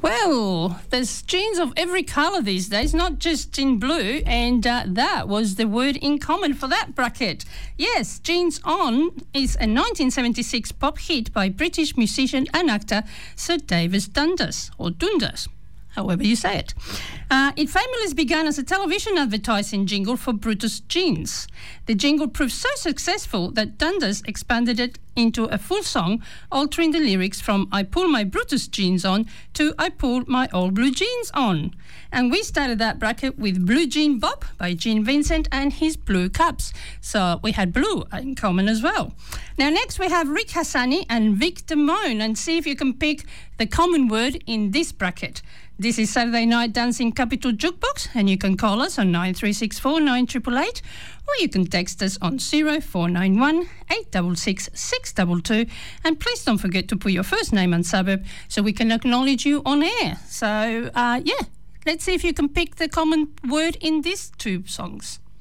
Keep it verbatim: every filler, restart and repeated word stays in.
Well, there's jeans of every colour these days, not just in blue, and uh, that was the word in common for that bracket. Yes, Jeans On is a nineteen seventy-six pop hit by British musician and actor Sir Davis Dundas, or Dundas, however you say it. Uh, it famously began as a television advertising jingle for Brutus Jeans. The jingle proved so successful that Dundas expanded it into a full song, altering the lyrics from I pull my Brutus jeans on to I pull my old blue jeans on. And we started that bracket with Blue Jean Bop by Gene Vincent and his Blue Cups. So we had blue in common as well. Now next we have Rick Hassani and Vic Damone, and see if you can pick the common word in this bracket. This is Saturday Night Dancing Capital Jukebox, and you can call us on nine three six four nine eight eight eight, or you can text us on zero four nine one eight six six six two two, and please don't forget to put your first name and suburb so we can acknowledge you on air. So, uh, yeah, let's see if you can pick the common word in these two songs.